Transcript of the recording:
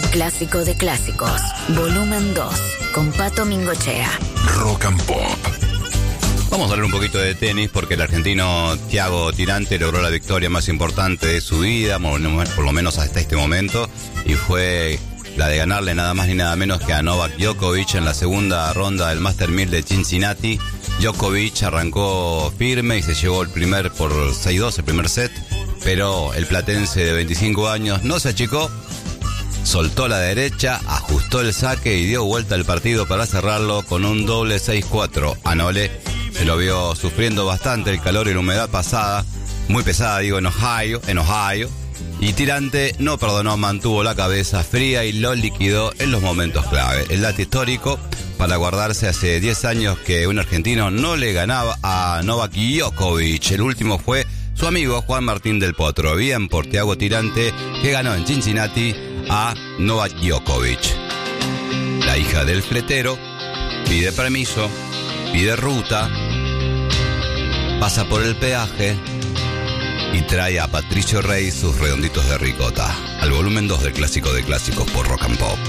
Clásico de Clásicos, volumen 2, con Pato Mingochea. Rock and Pop. Vamos a hablar un poquito de tenis porque el argentino Thiago Tirante logró la victoria más importante de su vida, por lo menos hasta este momento, y fue la de ganarle nada más ni nada menos que a Novak Djokovic en la segunda ronda del Master 1000 de Cincinnati. Djokovic arrancó firme y se llevó el primer por 6-2, el primer set, pero el platense de 25 años no se achicó, soltó la derecha, ajustó el saque y dio vuelta al partido para cerrarlo con un doble 6-4. A Nole se lo vio sufriendo bastante el calor y la humedad pasada, muy pesada en Ohio, y Tirante no perdonó, mantuvo la cabeza fría y lo liquidó en los momentos clave. El dato histórico para guardarse: hace 10 años que un argentino no le ganaba a Novak Djokovic. El último fue su amigo Juan Martín del Potro. Bien por Thiago Tirante, que ganó en Cincinnati a Novak Djokovic. La hija del fletero pide permiso, pide ruta, pasa por el peaje y trae a Patricio Rey sus redonditos de ricota, al volumen 2 del Clásico de Clásicos por Rock and Pop.